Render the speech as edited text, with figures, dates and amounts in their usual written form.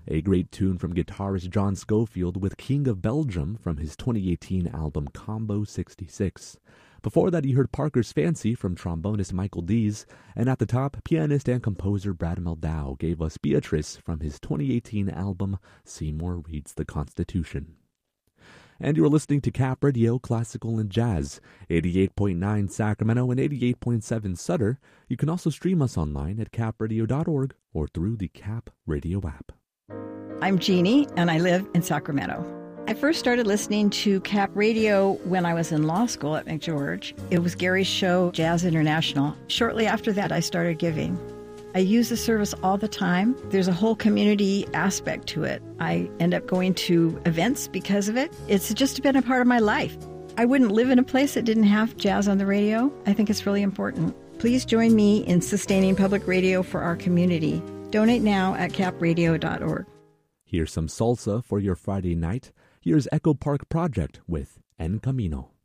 A great tune from guitarist John Scofield with King of Belgium from his 2018 album Combo 66. Before that, you heard Parker's Fancy from trombonist Michael Dees, and at the top, pianist and composer Brad Meldau gave us Beatrice from his 2018 album Seymour Reads the Constitution. And you're listening to Cap Radio Classical and Jazz, 88.9 Sacramento and 88.7 Sutter. You can also stream us online at capradio.org or through the Cap Radio app. I'm Jeannie, and I live in Sacramento. I first started listening to Cap Radio when I was in law school at McGeorge. It was Gary's show, Jazz International. Shortly after that, I started giving. I use the service all the time. There's a whole community aspect to it. I end up going to events because of it. It's just been a part of my life. I wouldn't live in a place that didn't have jazz on the radio. I think it's really important. Please join me in sustaining public radio for our community. Donate now at capradio.org. Here's some salsa for your Friday night. Here's Echo Park Project with En Camino.